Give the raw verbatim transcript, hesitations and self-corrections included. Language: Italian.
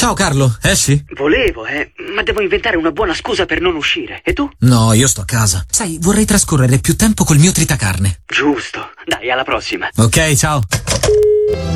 Ciao Carlo, esci? Volevo, eh, ma devo inventare una buona scusa per non uscire. E tu? No, io sto a casa. Sai, vorrei trascorrere più tempo col mio tritacarne. Giusto. Dai, alla prossima. Ok, ciao.